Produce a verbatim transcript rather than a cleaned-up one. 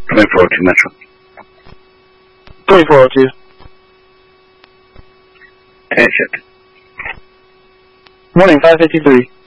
twenty-four oh two Metro. twenty-four oh two. Okay, check. Morning, five fifty-three.